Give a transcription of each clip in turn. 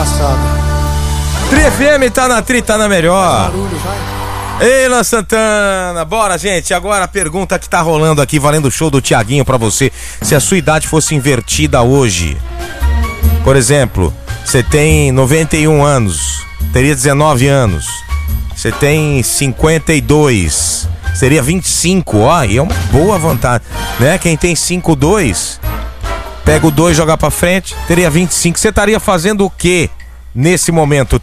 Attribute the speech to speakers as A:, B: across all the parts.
A: passado.
B: Tri FM tá na Tri, tá na melhor.
A: Barulho, vai.
B: Ei, Luan Santana, bora, gente. Agora a pergunta que tá rolando aqui, valendo o show do Thiaguinho pra você. Se a sua idade fosse invertida hoje, por exemplo, você tem 91 anos, teria 19 anos. Você tem 52, seria 25, ó, e é uma boa vantagem, né? Quem tem 52, pega o 2, joga pra frente, teria 25. Você estaria fazendo o quê? Nesse momento,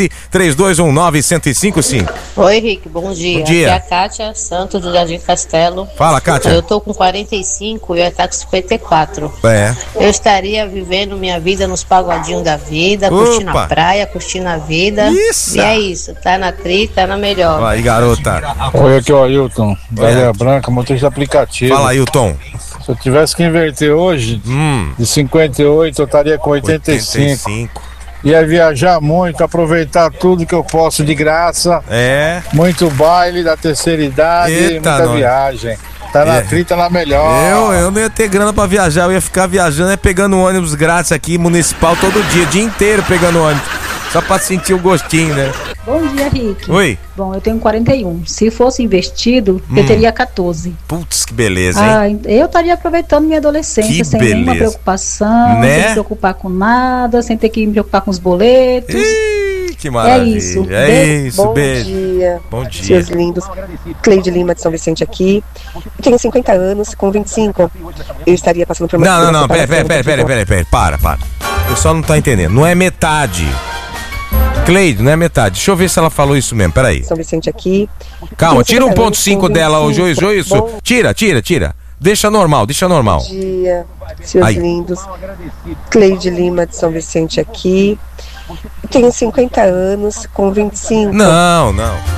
B: 13-3219-1055.
C: Oi, Rick, bom dia.
B: Bom dia.
C: Aqui é a Kátia Santos do Jardim Castelo.
B: Fala, Kátia.
C: Eu tô com 45 e eu estou com 54.
B: É.
C: Eu estaria vivendo minha vida nos pagodinhos da vida, curtindo a praia, curtindo a vida.
B: Isso.
C: E é isso, tá na Tri, tá na melhor.
B: Aí, garota.
D: Oi, aqui é o Ailton, da Ilha Branca, motorista aplicativo.
B: Fala, Ailton.
D: Se eu tivesse que inverter hoje, de 58 eu estaria com 85. Ia viajar muito, aproveitar tudo que eu posso de graça.
B: É.
D: Muito baile da terceira idade, muita viagem. Tá na Tri, tá na melhor.
B: Eu não ia ter grana pra viajar, eu ia ficar viajando, pegando ônibus grátis aqui, municipal, todo dia, o dia inteiro pegando ônibus. Só pra sentir o gostinho, né?
E: Bom dia, Rick.
B: Oi.
E: Bom, eu tenho 41. Se fosse investido, eu teria 14.
B: Putz, que beleza, hein?
E: Eu estaria aproveitando minha adolescência sem nenhuma preocupação,
B: né?
E: sem me preocupar com nada, sem ter que me preocupar com os boletos.
B: Que maravilha.
E: É isso.
B: Bom
F: dia.
B: Bom dia.
F: Seus lindos. Cleide Lima de São Vicente aqui. Eu tenho 50 anos, com 25 eu estaria passando por uma...
B: Não, pera, para. O pessoal não tá entendendo. Não é metade. Cleide, não é metade. Deixa eu ver se ela falou isso mesmo, peraí.
F: São Vicente aqui.
B: Calma, tira 1.5 dela, ô Joilson. Tira. Deixa normal.
F: Bom dia, seus lindos. Cleide Lima de São Vicente aqui. Eu tenho 50 anos, com 25.
B: Não.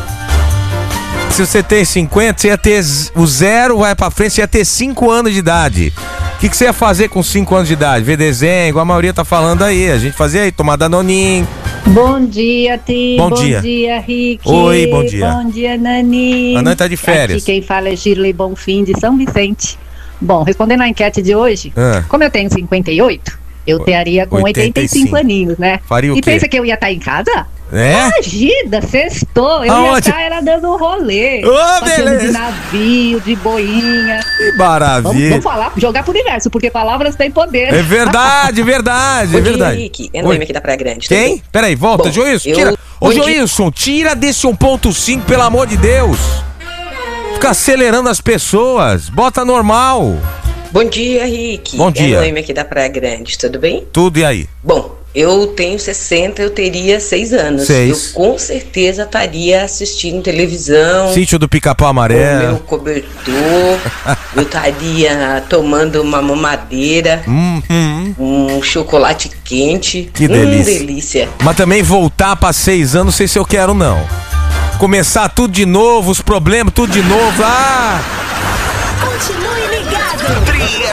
B: Se você tem 50, você ia ter o 0, vai pra frente, você ia ter 5 anos de idade. O que você ia fazer com 5 anos de idade? Ver desenho, igual a maioria tá falando aí. A gente fazia aí, tomar danoninho.
E: Bom dia, Ti.
B: Bom dia,
E: Rick.
B: Oi, bom dia.
E: Bom dia, Nani.
B: A Nani tá de férias.
E: Aqui quem fala é Girley Bonfim, de São Vicente. Bom, respondendo a enquete de hoje, como eu tenho 58, eu teria com 85 aninhos, né?
B: Faria o quê?
E: E pensa que eu ia estar em casa?
B: É?
E: Imagina, sextou. Eu ia estar era dando um rolê.
B: Beleza.
E: De navio, de boinha.
B: Que maravilha.
E: Vamos falar, jogar pro universo, porque palavras têm poder.
B: É verdade.
G: Rick, é Noemi aqui da Praia Grande.
B: Quem? Peraí, volta, Joilson, tira. Ô, Joilson, tira desse 1.5, pelo amor de Deus. Fica acelerando as pessoas. Bota normal.
G: Bom dia, Rick.
B: Bom dia.
G: É Noemi aqui da Praia Grande, tudo bem?
B: Tudo, e aí?
G: Bom, eu tenho 60, eu teria 6 anos. 6. Eu com certeza estaria assistindo televisão.
B: Sítio do Pica-Pau Amarelo.
G: Com meu cobertor. Eu estaria tomando uma mamadeira. Um chocolate quente.
B: Que delícia.
G: Delícia.
B: Mas também voltar pra 6 anos, não sei se eu quero, não. Começar tudo de novo, os problemas, tudo de novo.
H: Continue ligado. Tri